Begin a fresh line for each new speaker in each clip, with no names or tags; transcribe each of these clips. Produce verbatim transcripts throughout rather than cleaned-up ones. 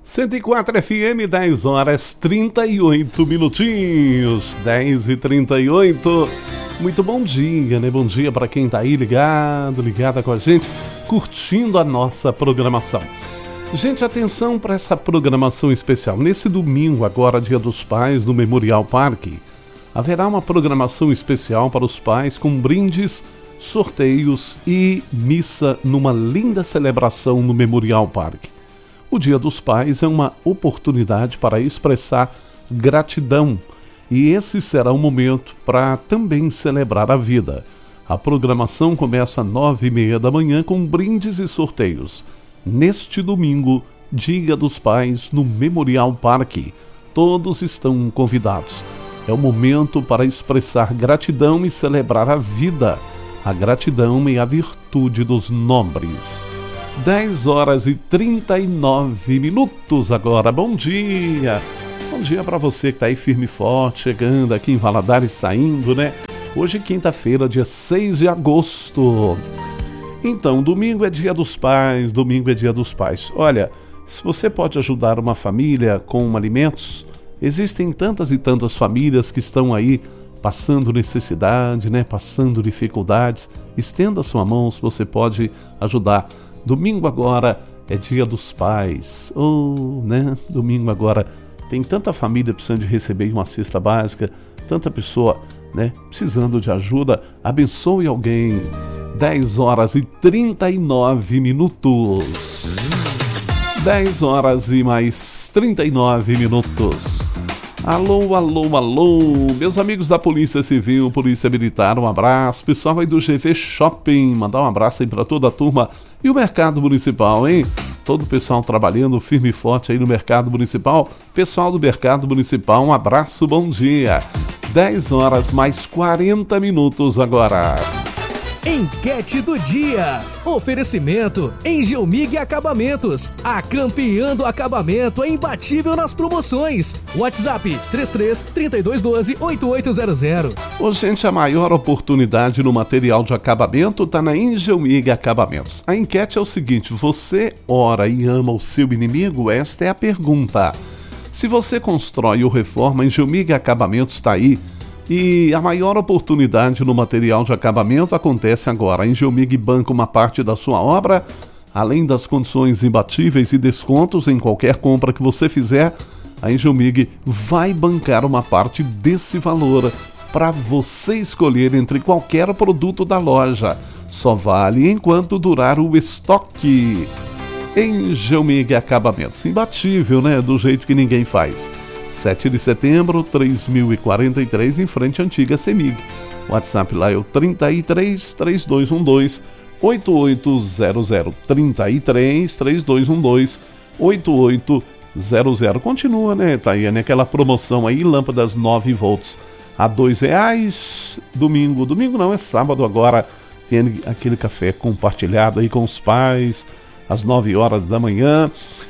cento e quatro F M, dez horas trinta e oito minutinhos, dez e trinta e oito. Muito bom dia, né? Bom dia para quem tá aí ligado, ligada com a gente, curtindo a nossa programação. Gente, atenção para essa programação especial. Nesse domingo, agora, Dia dos Pais, no Memorial Parque, haverá uma programação especial para os pais com brindes, sorteios e missa numa linda celebração no Memorial Parque. O Dia dos Pais é uma oportunidade para expressar gratidão e esse será um momento para também celebrar a vida. A programação começa às nove e meia da manhã com brindes e sorteios. Neste domingo, Dia dos Pais no Memorial Parque. Todos estão convidados. É o momento para expressar gratidão e celebrar a vida, a gratidão e a virtude dos nobres. dez horas e trinta e nove minutos agora. Bom dia! Bom dia para você que está aí firme e forte, chegando aqui em Valadares, saindo, né? Hoje, quinta-feira, dia seis de agosto. Então, domingo é Dia dos Pais, domingo é Dia dos Pais. Olha, se você pode ajudar uma família com alimentos, existem tantas e tantas famílias que estão aí passando necessidade, né? Passando dificuldades. Estenda sua mão se você pode ajudar. Domingo agora é Dia dos Pais. Oh, né? Domingo agora tem tanta família precisando de receber uma cesta básica, tanta pessoa, né, precisando de ajuda. Abençoe alguém. dez horas e trinta e nove minutos. dez horas e mais trinta e nove minutos. Alô, alô, alô, meus amigos da Polícia Civil, Polícia Militar, um abraço. Pessoal aí do G V Shopping, mandar um abraço aí pra toda a turma. E o Mercado Municipal, hein? Todo o pessoal trabalhando firme e forte aí no Mercado Municipal. Pessoal do Mercado Municipal, um abraço, bom dia. dez horas mais quarenta minutos agora.
Enquete do dia. Oferecimento Engelmig Acabamentos. A campeã do acabamento é imbatível nas promoções. WhatsApp três três, trinta e dois, doze, oitenta e oito zero zero.
Ô, gente, a maior oportunidade no material de acabamento está na Engelmig Acabamentos. A enquete é o seguinte: você ora e ama o seu inimigo? Esta é a pergunta. Se você constrói ou reforma, Engelmig Acabamentos está aí. E a maior oportunidade no material de acabamento acontece agora. A Engelmig banca uma parte da sua obra, além das condições imbatíveis e descontos em qualquer compra que você fizer. A Engelmig vai bancar uma parte desse valor para você escolher entre qualquer produto da loja. Só vale enquanto durar o estoque. Engelmig Acabamentos, imbatível, né? Do jeito que ninguém faz. sete de setembro, três mil e quarenta e três, em frente à antiga CEMIG. WhatsApp lá é o trinta e três, trinta e dois doze, oitenta e oito zero zero. trinta e três, trinta e dois doze, oitenta e oito zero zero. Continua, né, Tayane? Aquela promoção aí, lâmpadas nove volts a dois reais. Domingo, domingo não, é sábado agora. Tem aquele café compartilhado aí com os pais, às nove horas da manhã.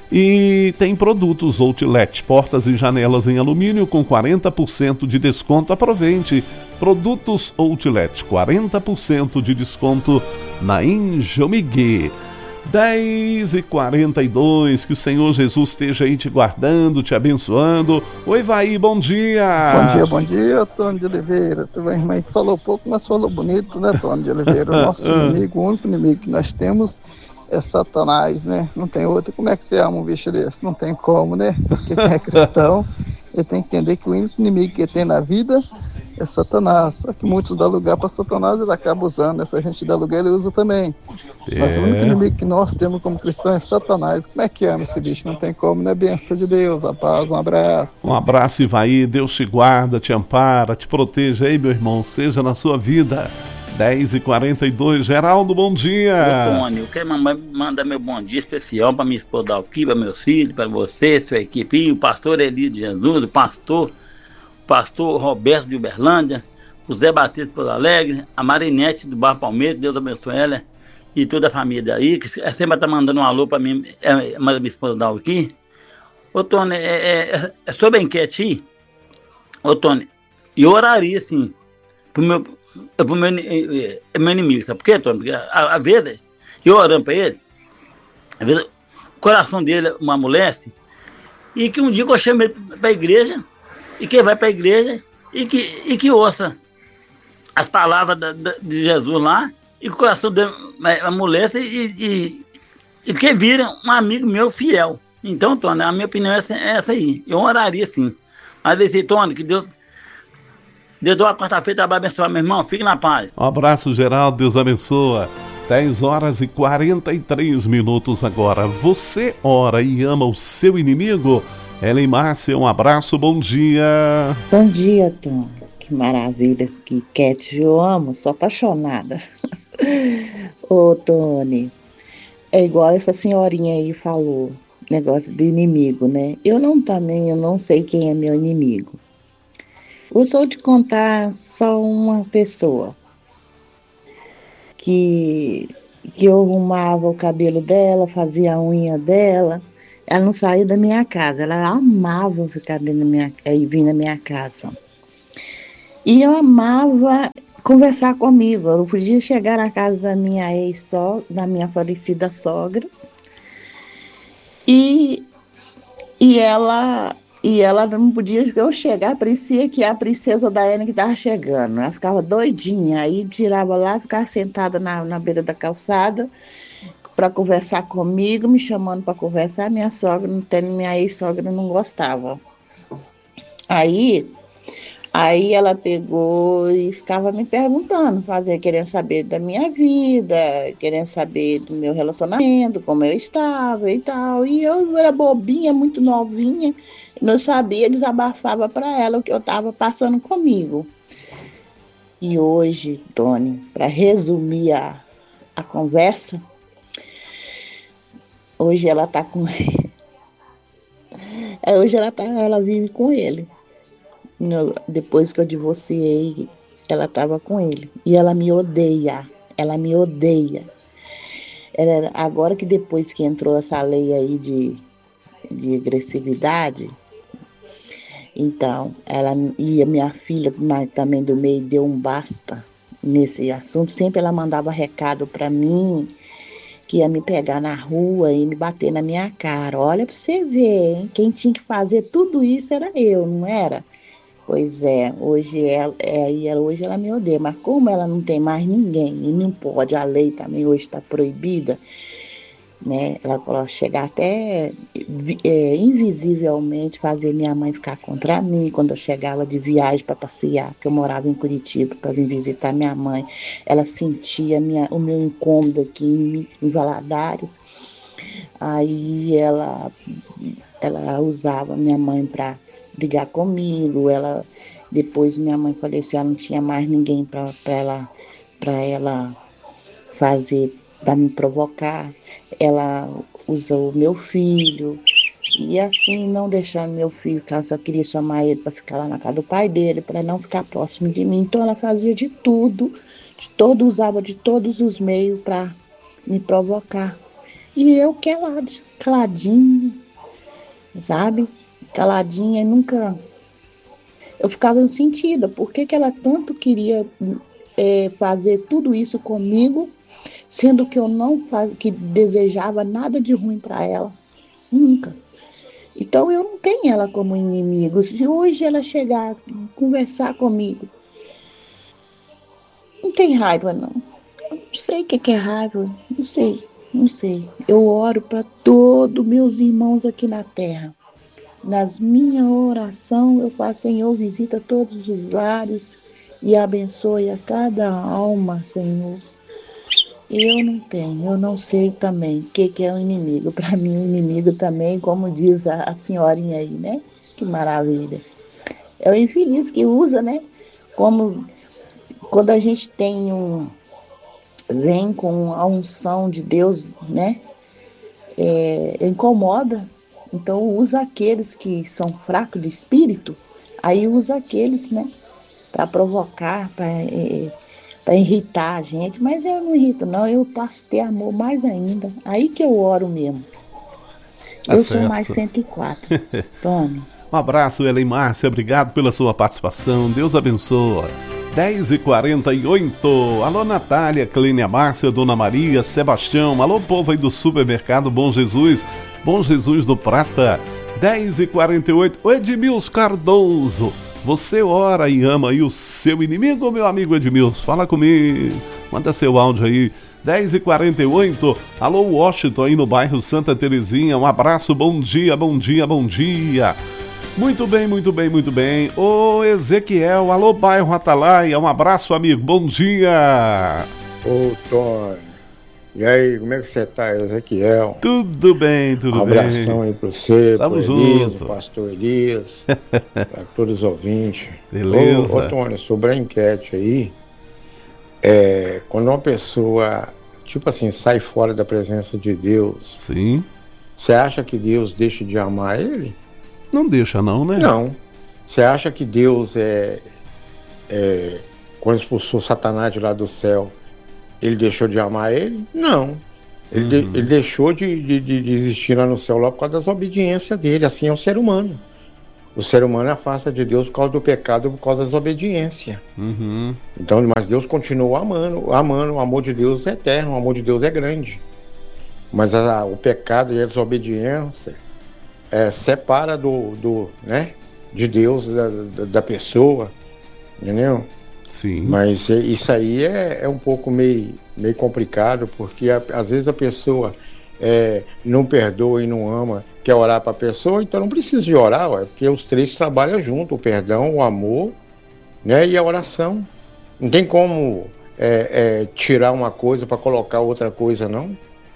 E tem produtos Outlet, portas e janelas em alumínio com quarenta por cento de desconto. Aproveite, produtos Outlet, quarenta por cento de desconto na Engelmig. dez e quarenta e dois, que o Senhor Jesus esteja aí te guardando, te abençoando. Oi, Vai, bom dia.
Bom dia, bom dia, Tony de Oliveira. Tu vai, irmã, que falou pouco, mas falou bonito, né, Tony de Oliveira? O nosso inimigo, o único inimigo que nós temos é Satanás, né? Não tem outro. Como é que você ama um bicho desse? Não tem como, né? Porque quem é cristão, ele tem que entender que o único inimigo que ele tem na vida é Satanás. Só que muitos dão lugar para Satanás, ele acaba usando, né? Se a gente dá lugar, ele usa também. É. Mas o único inimigo que nós temos como cristão é Satanás. Como é que ama esse bicho? Não tem como, né? Benção de Deus, a paz, um abraço.
Um abraço, Ivaí. Deus te guarda, te ampara, te proteja aí, meu irmão. Seja na sua vida. dez e quarenta e dois, Geraldo, bom dia.
Ô, Tony, eu quero mandar meu bom dia especial para minha esposa Dalqui, para meus filhos, para você, sua equipe, o pastor Eli de Jesus, o pastor, o pastor Roberto de Uberlândia, o Zé Batista de Porto Alegre, a Marinete do Bar Palmeiras, Deus abençoe ela e toda a família aí, que sempre está mandando um alô para mim, é, minha esposa Dalqui. Ô, Tony, é, é, é sobre a enquete aí, ô, Tony, eu oraria, assim, pro meu... É pro meu, é, é meu inimigo, sabe por quê, Tony? Porque às vezes, eu orando pra ele, às vezes o coração dele uma amolece, e que um dia que eu chamo ele para a igreja, e que vai para a igreja, e que, e que ouça as palavras da, da, de Jesus lá, e que o coração dele amolece, e, e, e que vira um amigo meu fiel. Então, Tony, a minha opinião é essa, é essa aí. Eu oraria sim. Mas esse Tony, que Deus... Deus deu a quarta-feira para abençoar, meu irmão. Fique na paz.
Um abraço, Geraldo. Deus abençoa. dez horas e quarenta e três minutos agora. Você ora e ama o seu inimigo? Ellen Márcia, um abraço, bom dia.
Bom dia, Tom. Que maravilha. Que Cat, eu amo. Sou apaixonada. Ô, Tony, é igual essa senhorinha aí falou. Negócio de inimigo, né? Eu não também, eu não sei quem é meu inimigo. Eu sou de contar só uma pessoa que, que eu arrumava o cabelo dela, fazia a unha dela. Ela não saía da minha casa, ela amava ficar dentro da minha, e vir na minha casa. E eu amava conversar comigo. Eu podia chegar na casa da minha ex-sogra, da minha falecida sogra, e, e ela... E ela não podia eu chegar, parecia que a princesa Diana que estava chegando. Ela ficava doidinha, aí tirava lá, ficava sentada na, na beira da calçada para conversar comigo, me chamando para conversar. Minha sogra, minha ex-sogra não gostava. Aí, aí ela pegou e ficava me perguntando, fazer, querendo saber da minha vida, querendo saber do meu relacionamento, como eu estava e tal. E eu era bobinha, muito novinha. Não sabia, desabafava para ela o que eu estava passando comigo. E hoje, Tony, para resumir a, a conversa, hoje ela está com ele. Hoje ela, tá, ela vive com ele. Depois que eu divorciei, ela estava com ele. E ela me odeia, ela me odeia. Ela, agora que depois que entrou essa lei aí de, de agressividade... Então, ela e a minha filha, mas também do meio, deu um basta nesse assunto. Sempre ela mandava recado para mim, que ia me pegar na rua e me bater na minha cara. Olha para você ver, hein? Quem tinha que fazer tudo isso era eu, não era? Pois é, hoje ela, é, hoje ela me odeia, mas como ela não tem mais ninguém, e não pode, a lei também hoje está proibida, né? Ela falou, chegar até é, invisivelmente fazer minha mãe ficar contra mim quando eu chegava de viagem para passear, porque eu morava em Curitiba para vir visitar minha mãe. Ela sentia minha, o meu incômodo aqui em, em Valadares. Aí ela, ela usava minha mãe para brigar comigo. Ela, depois minha mãe faleceu, ela não tinha mais ninguém para ela, para ela fazer, para me provocar. Ela usou o meu filho, e assim, não deixando meu filho, que ela só queria chamar ele para ficar lá na casa do pai dele, para não ficar próximo de mim. Então ela fazia de tudo, de todo, usava de todos os meios para me provocar. E eu calada, caladinha, sabe? Caladinha, nunca... Eu ficava sentida, por que que ela tanto queria é, fazer tudo isso comigo, sendo que eu não faz, que desejava nada de ruim para ela, nunca. Então eu não tenho ela como inimigo. Se hoje ela chegar, conversar comigo, não tem raiva não. Eu não sei o que é raiva, não sei, não sei. Eu oro para todos meus irmãos aqui na terra. Nas minhas orações eu faço, Senhor, visita todos os lares e abençoe a cada alma, Senhor. Eu não tenho, eu não sei também o que, que é o inimigo. Para mim, o inimigo também, como diz a, a senhorinha aí, né? Que maravilha. É o infeliz que usa, né? Como quando a gente tem um... Vem com a unção de Deus, né? É, incomoda. Então, usa aqueles que são fracos de espírito. Aí usa aqueles, né? Para provocar, para... É, para irritar a gente, mas eu não irrito não, eu passo a ter amor mais ainda, aí que eu oro mesmo.
Tá
eu
certo.
Sou mais cento e quatro, Tony.
Um abraço, Ellen Márcia, obrigado pela sua participação, Deus abençoe. dez e quarenta e oito, alô Natália, Clênia Márcia, Dona Maria, Sebastião, alô povo aí do supermercado Bom Jesus, Bom Jesus do Prata, dez e quarenta e oito. O Edmilson Cardoso, você ora e ama aí o seu inimigo, meu amigo Edmilson? Fala comigo, manda seu áudio aí. dez e quarenta e oito. Alô, Washington, aí no bairro Santa Terezinha. Um abraço, bom dia, bom dia, bom dia. Muito bem, muito bem, muito bem. Ô, Ezequiel, alô, bairro Atalaia. Um abraço, amigo, bom dia.
Ô, Tony. E aí, como é que você tá, Ezequiel?
Tudo bem, tudo
um
bem.
Um abração aí pra você,
Tamo
pro Elias,
junto.
pro pastor Elias, pra todos os ouvintes.
Beleza.
Ô, ô Tony, sobre a enquete aí, é, quando uma pessoa, tipo assim, sai fora da presença de Deus,
sim,
você acha que Deus deixa de amar ele?
Não deixa não, né?
Não. Você acha que Deus é, é quando expulsou Satanás de lá do céu, ele deixou de amar ele? Não. Ele, uhum. de, ele deixou de, de, de existir lá no céu lá por causa das obediências dele. Assim é o ser humano. O ser humano afasta de Deus por causa do pecado, por causa das obediências.
Uhum.
Então, mas Deus continua amando, amando. O amor de Deus é eterno, o amor de Deus é grande. Mas a, o pecado e a desobediência é, separa do, do, né, de Deus, da, da, da pessoa, entendeu?
Sim.
Mas isso aí é, é um pouco meio, meio complicado, porque a, às vezes a pessoa é, não perdoa e não ama, quer orar para a pessoa, então não precisa de orar, ué, porque os três trabalham junto, o perdão, o amor, né, e a oração. Não tem como é, é, tirar uma coisa para colocar outra coisa, não.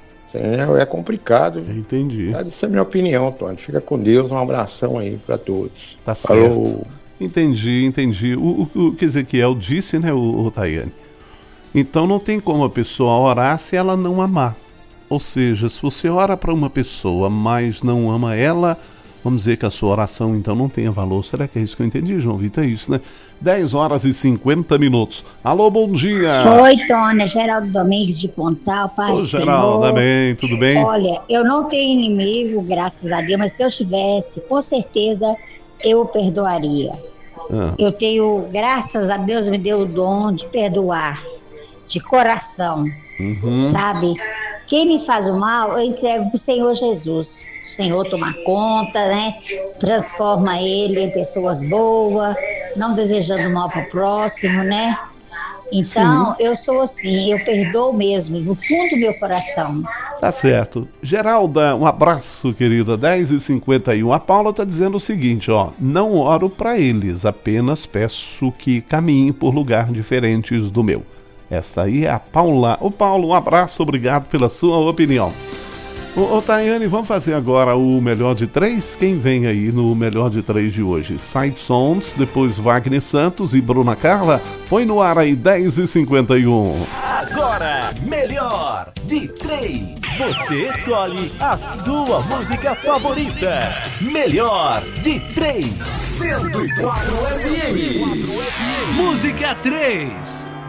É complicado.
Entendi.
Essa é a minha opinião, Tony. Fica com Deus, um abração aí para todos.
Tá
Falou.
Certo. Entendi, entendi. O, o, o que Ezequiel disse, né, o, o Tayane? Então não tem como a pessoa orar se ela não amar. Ou seja, se você ora para uma pessoa, mas não ama ela, vamos dizer que a sua oração então não tenha valor. Será que é isso que eu entendi, João Vitor? É isso, né? dez horas e cinquenta minutos. Alô, bom dia.
Oi, Tônia, Geraldo Domingues de Pontal, Pai
Ô, Geraldo, tá bem, tudo bem?
Olha, eu não tenho inimigo, graças a Deus, mas se eu tivesse, com certeza eu o perdoaria. Ah. Eu tenho, graças a Deus, me deu o dom de perdoar, de coração, uhum. sabe? Quem me faz o mal, eu entrego pro Senhor Jesus. O Senhor toma conta, né? Transforma ele em pessoas boas, não desejando mal pro próximo, né? Então, Sim. eu sou assim, eu perdoo mesmo, no fundo do meu coração.
Tá certo. Geralda, um abraço, querida. dez e cinquenta e um. A Paula tá dizendo o seguinte, ó. Não oro para eles, apenas peço que caminhem por lugares diferentes do meu. Esta aí é a Paula. Ô Paulo, um abraço, obrigado pela sua opinião. Ô, ô Tayane, vamos fazer agora o melhor de três? Quem vem aí no melhor de três de hoje? Side Sons, depois Wagner Santos e Bruna Carla. Põe no ar aí, dez e cinquenta e um.
Agora, melhor de três. Você escolhe a sua música favorita. Melhor de três. cento e quatro F M. Música três.